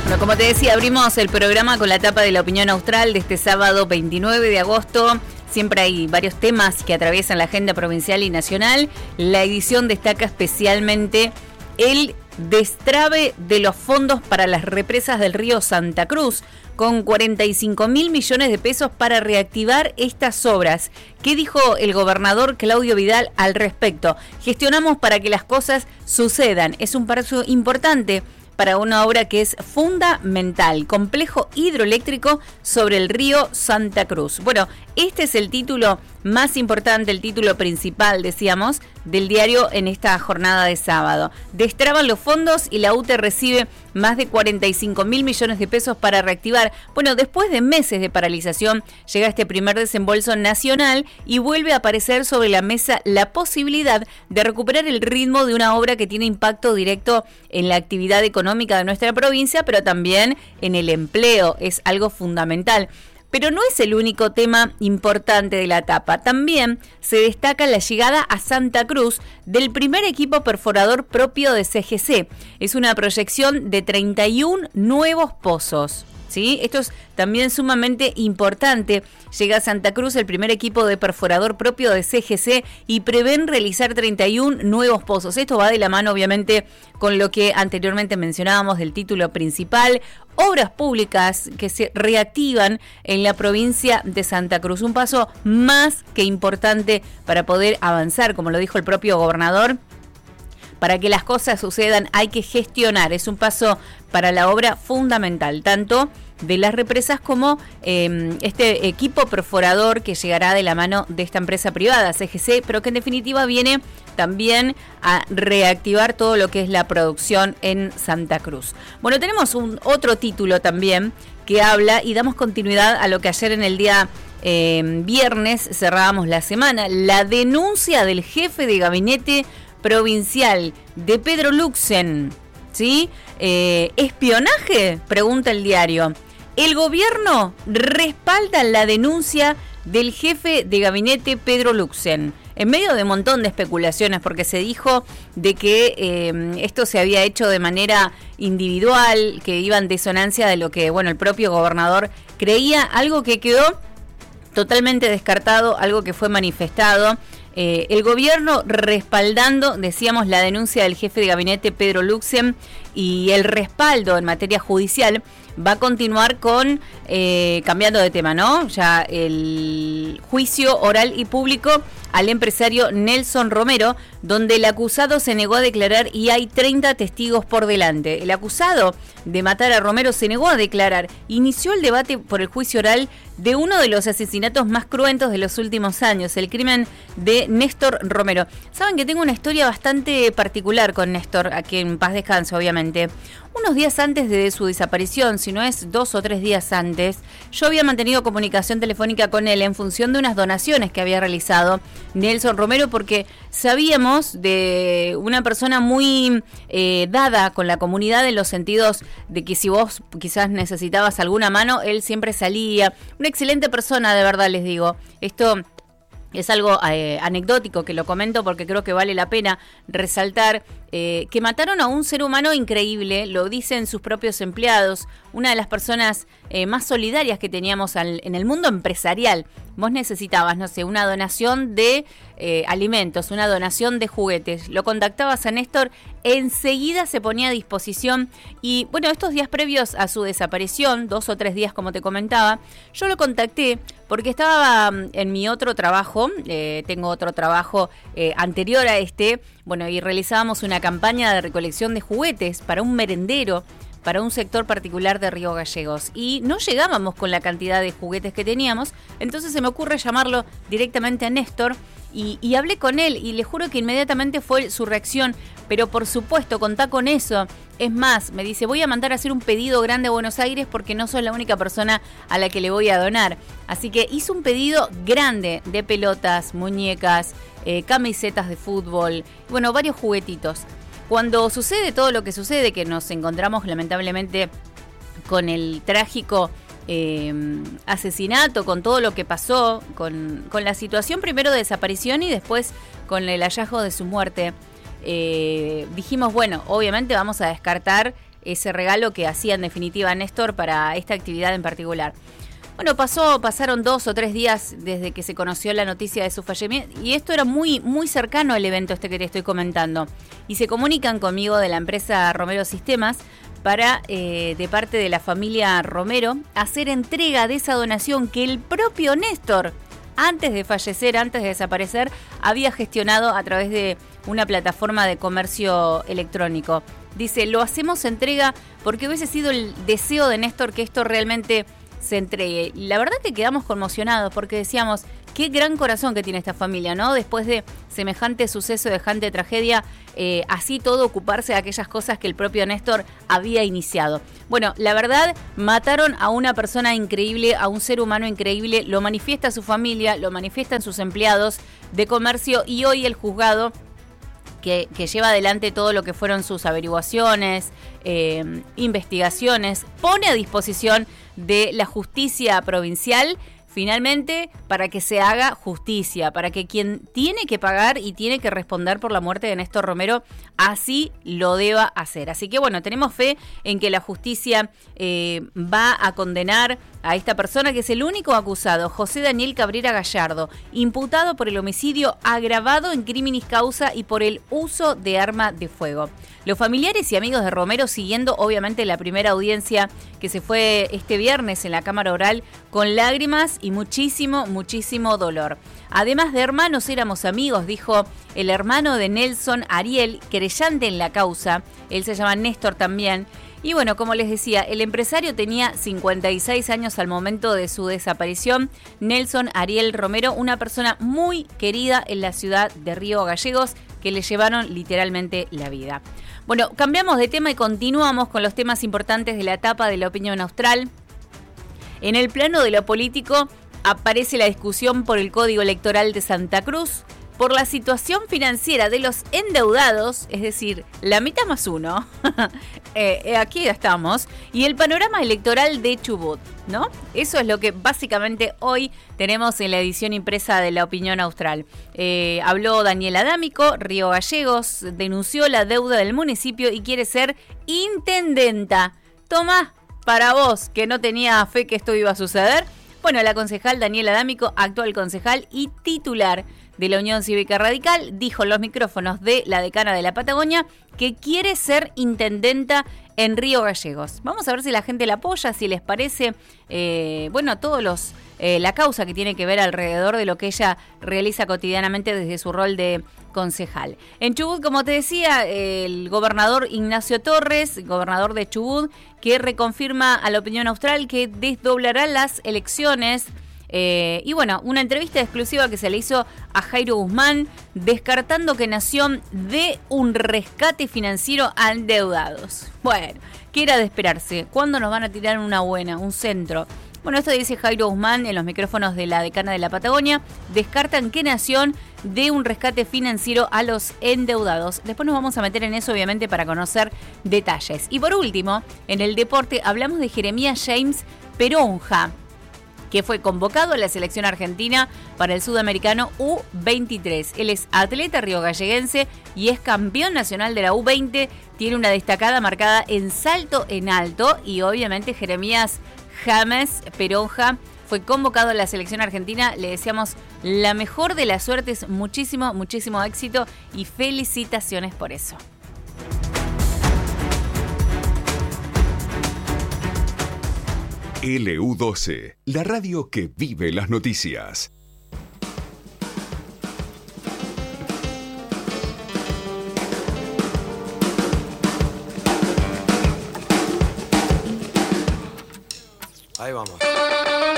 Bueno, como te decía, abrimos el programa con la tapa de la opinión austral de este sábado 29 de agosto. Siempre hay varios temas que atraviesan la agenda provincial y nacional. La edición destaca especialmente el destrabe de los fondos para las represas del río Santa Cruz, con 45.000 millones de pesos para reactivar estas obras. ¿Qué dijo el gobernador Claudio Vidal al respecto? Gestionamos para que las cosas sucedan. Es un paso importante para una obra que es fundamental, complejo hidroeléctrico sobre el río Santa Cruz. Bueno, este es el título más importante, el título principal, decíamos, del diario en esta jornada de sábado. Destraban los fondos y la UTE recibe más de 45.000 millones de pesos para reactivar. Bueno, después de meses de paralización, llega este primer desembolso nacional y vuelve a aparecer sobre la mesa la posibilidad de recuperar el ritmo de una obra que tiene impacto directo en la actividad económica de nuestra provincia, pero también en el empleo. Es algo fundamental. Pero no es el único tema importante de la etapa. También se destaca la llegada a Santa Cruz del primer equipo perforador propio de CGC. Es una proyección de 31 nuevos pozos, ¿sí? Esto es también sumamente importante. Llega a Santa Cruz el primer equipo de perforador propio de CGC y prevén realizar 31 nuevos pozos. Esto va de la mano, obviamente, con lo que anteriormente mencionábamos del título principal. Obras públicas que se reactivan en la provincia de Santa Cruz. Un paso más que importante para poder avanzar, como lo dijo el propio gobernador. Para que las cosas sucedan hay que gestionar. Es un paso para la obra fundamental, tanto de las represas como este equipo perforador que llegará de la mano de esta empresa privada, CGC, pero que en definitiva viene también a reactivar todo lo que es la producción en Santa Cruz. Bueno, tenemos otro título también que habla y damos continuidad a lo que ayer en el día viernes cerrábamos la semana, la denuncia del jefe de gabinete provincial de Pedro Luxen, ¿sí? ¿Espionaje? Pregunta el diario. El gobierno respalda la denuncia del jefe de gabinete Pedro Luxen, en medio de un montón de especulaciones, porque se dijo de que esto se había hecho de manera individual, que iba en disonancia de lo que, bueno, el propio gobernador creía, algo que quedó totalmente descartado, algo que fue manifestado. El gobierno respaldando, decíamos, la denuncia del jefe de gabinete Pedro Luxen, y el respaldo en materia judicial va a continuar con, cambiando de tema, ¿no? Ya el juicio oral y público al empresario Nelson Romero, donde el acusado se negó a declarar y hay 30 testigos por delante. El acusado de matar a Romero se negó a declarar. Inició el debate por el juicio oral de uno de los asesinatos más cruentos de los últimos años, el crimen de Néstor Romero. Saben que tengo una historia bastante particular con Néstor, a quien en paz descanse, obviamente. Unos días antes de su desaparición, si no es 2 o 3 días antes, yo había mantenido comunicación telefónica con él en función de unas donaciones que había realizado Nelson Romero, porque sabíamos de una persona muy dada con la comunidad, en los sentidos de que si vos quizás necesitabas alguna mano, él siempre salía. Una excelente persona, de verdad les digo. Esto es algo anecdótico que lo comento porque creo que vale la pena resaltar que mataron a un ser humano increíble, lo dicen sus propios empleados, una de las personas más solidarias que teníamos en el mundo empresarial. Vos necesitabas, no sé, una donación de alimentos, una donación de juguetes, lo contactabas a Néstor, enseguida se ponía a disposición. Y bueno, estos días previos a su desaparición, 2 o 3 días como te comentaba, yo lo contacté porque estaba en mi otro trabajo, tengo otro trabajo anterior a este, bueno, y realizábamos una campaña de recolección de juguetes para un merendero, para un sector particular de Río Gallegos, y no llegábamos con la cantidad de juguetes que teníamos. Entonces se me ocurre llamarlo directamente a Néstor y hablé con él, y le juro que inmediatamente fue su reacción: pero por supuesto, contá con eso. Es más, me dice, voy a mandar a hacer un pedido grande a Buenos Aires porque no soy la única persona a la que le voy a donar. Así que hizo un pedido grande de pelotas, muñecas, camisetas de fútbol, bueno, varios juguetitos. Cuando sucede todo lo que sucede, que nos encontramos lamentablemente con el trágico asesinato, con todo lo que pasó, con la situación primero de desaparición y después con el hallazgo de su muerte, dijimos, bueno, obviamente vamos a descartar ese regalo que hacía en definitiva Néstor para esta actividad en particular. Bueno, pasaron 2 o 3 días desde que se conoció la noticia de su fallecimiento y esto era muy, muy cercano al evento que te estoy comentando. Y se comunican conmigo de la empresa Romero Sistemas para, de parte de la familia Romero, hacer entrega de esa donación que el propio Néstor, antes de fallecer, antes de desaparecer, había gestionado a través de una plataforma de comercio electrónico. Dice, lo hacemos entrega porque hubiese sido el deseo de Néstor que esto realmente se entregue. La verdad que quedamos conmocionados porque decíamos, qué gran corazón que tiene esta familia, ¿no? Después de semejante suceso, semejante tragedia, así todo ocuparse de aquellas cosas que el propio Néstor había iniciado. Bueno, la verdad, mataron a una persona increíble, a un ser humano increíble, lo manifiesta su familia, lo manifiestan sus empleados de comercio y hoy el juzgado que lleva adelante todo lo que fueron sus averiguaciones, investigaciones, pone a disposición de la justicia provincial, finalmente, para que se haga justicia, para que quien tiene que pagar y tiene que responder por la muerte de Néstor Romero, así lo deba hacer. Así que bueno, tenemos fe en que la justicia va a condenar a esta persona que es el único acusado, José Daniel Cabrera Gallardo, imputado por el homicidio agravado en criminis causa y por el uso de arma de fuego. Los familiares y amigos de Romero siguiendo obviamente la primera audiencia que se fue este viernes en la Cámara Oral con lágrimas y muchísimo, muchísimo dolor. Además de hermanos éramos amigos, dijo el hermano de Nelson Ariel, querellante en la causa, él se llama Néstor también. Y bueno, como les decía, el empresario tenía 56 años al momento de su desaparición. Nelson Ariel Romero, una persona muy querida en la ciudad de Río Gallegos, que le llevaron literalmente la vida. Bueno, cambiamos de tema y continuamos con los temas importantes de la etapa de la opinión austral. En el plano de lo político aparece la discusión por el Código Electoral de Santa Cruz, por la situación financiera de los endeudados, es decir, la mitad más uno, aquí estamos, y el panorama electoral de Chubut, ¿no? Eso es lo que básicamente hoy tenemos en la edición impresa de La Opinión Austral. Habló Daniela D'Amico, Río Gallegos, denunció la deuda del municipio y quiere ser intendenta. Toma, para vos, que no tenía fe que esto iba a suceder. Bueno, la concejal Daniela D'Amico, actual concejal y titular de la Unión Cívica Radical, dijo en los micrófonos de la decana de la Patagonia que quiere ser intendenta en Río Gallegos. Vamos a ver si la gente la apoya, si les parece, todos la causa que tiene que ver alrededor de lo que ella realiza cotidianamente desde su rol de concejal. En Chubut, como te decía, el gobernador Ignacio Torres, gobernador de Chubut, que reconfirma a la Opinión Austral que desdoblará las elecciones. Una entrevista exclusiva que se le hizo a Jairo Guzmán, descartando que Nación dé un rescate financiero a endeudados. Bueno, ¿qué era de esperarse? ¿Cuándo nos van a tirar una buena, un centro? Bueno, esto dice Jairo Guzmán en los micrófonos de la decana de la Patagonia. Descartan que Nación dé un rescate financiero a los endeudados. Después nos vamos a meter en eso, obviamente, para conocer detalles. Y por último, en el deporte hablamos de Jeremías James Peronja, que fue convocado a la selección argentina para el sudamericano U23. Él es atleta riogalleguense y es campeón nacional de la U20. Tiene una destacada marcada en salto en alto y obviamente Jeremías James Peronja fue convocado a la selección argentina. Le deseamos la mejor de las suertes, muchísimo, muchísimo éxito y felicitaciones por eso. LU12, la radio que vive las noticias. Ahí vamos.